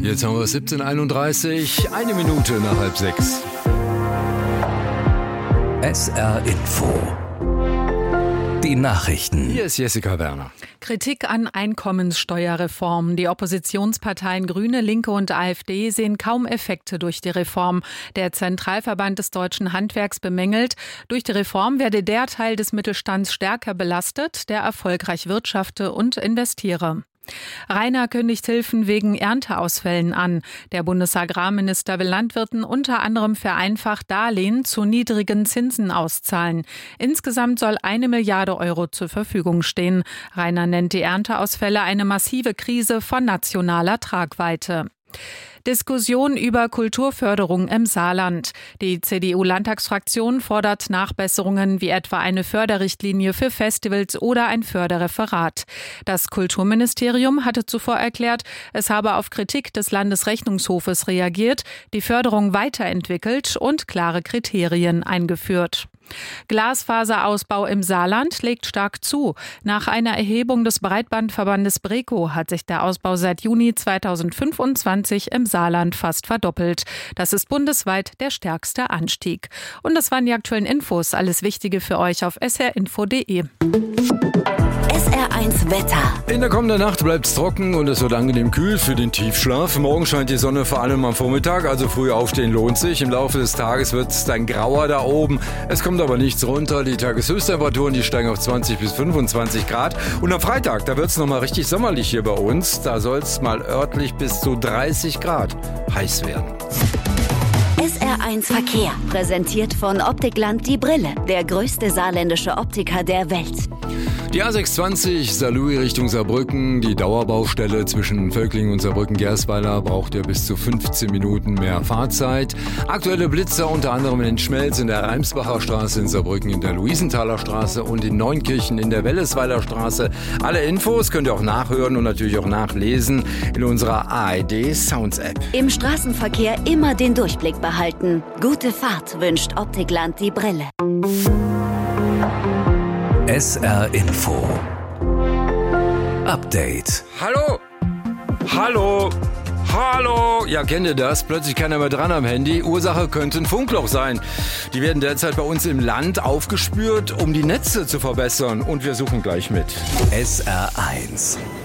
Jetzt haben wir 17:31, 1 Minute nach 5:30. SR Info. Die Nachrichten. Hier ist Jessica Werner. Kritik an Einkommenssteuerreform. Die Oppositionsparteien Grüne, Linke und AfD sehen kaum Effekte durch die Reform. Der Zentralverband des deutschen Handwerks bemängelt, durch die Reform werde der Teil des Mittelstands stärker belastet, der erfolgreich wirtschafte und investiere. Rainer kündigt Hilfen wegen Ernteausfällen an. Der Bundesagrarminister will Landwirten unter anderem vereinfacht Darlehen zu niedrigen Zinsen auszahlen. Insgesamt soll 1 Milliarde Euro zur Verfügung stehen. Rainer nennt die Ernteausfälle eine massive Krise von nationaler Tragweite. Diskussion über Kulturförderung im Saarland. Die CDU-Landtagsfraktion fordert Nachbesserungen wie etwa eine Förderrichtlinie für Festivals oder ein Förderreferat. Das Kulturministerium hatte zuvor erklärt, es habe auf Kritik des Landesrechnungshofes reagiert, die Förderung weiterentwickelt und klare Kriterien eingeführt. Glasfaserausbau im Saarland legt stark zu. Nach einer Erhebung des Breitbandverbandes BREKO hat sich der Ausbau seit Juni 2025 im Saarland fast verdoppelt. Das ist bundesweit der stärkste Anstieg. Und das waren die aktuellen Infos. Alles Wichtige für euch auf srinfo.de. SR1 Wetter. In der kommenden Nacht bleibt es trocken und es wird angenehm kühl für den Tiefschlaf. Morgen scheint die Sonne vor allem am Vormittag, also früh aufstehen lohnt sich. Im Laufe des Tages wird es dann grauer da oben. Es kommt aber nichts runter. Die Tageshöchsttemperaturen, die steigen auf 20 bis 25 Grad. Und am Freitag, da wird es nochmal richtig sommerlich hier bei uns. Da soll es mal örtlich bis zu 30 Grad heiß werden. SR1 Verkehr. Präsentiert von Optikland Die Brille. Der größte saarländische Optiker der Welt. Die A620 Saarlouis Richtung Saarbrücken, die Dauerbaustelle zwischen Völklingen und Saarbrücken-Gersweiler braucht ja bis zu 15 Minuten mehr Fahrzeit. Aktuelle Blitzer unter anderem in Schmelz in der Reimsbacher Straße, in Saarbrücken in der Luisenthaler Straße und in Neunkirchen in der Wellesweiler Straße. Alle Infos könnt ihr auch nachhören und natürlich auch nachlesen in unserer ARD Sounds App. Im Straßenverkehr immer den Durchblick behalten. Gute Fahrt wünscht Optikland Die Brille. SR Info. Update. Hallo? Hallo? Hallo? Ja, kennt ihr das? Plötzlich keiner mehr dran am Handy. Ursache könnte ein Funkloch sein. Die werden derzeit bei uns im Land aufgespürt, um die Netze zu verbessern. Und wir suchen gleich mit. SR1.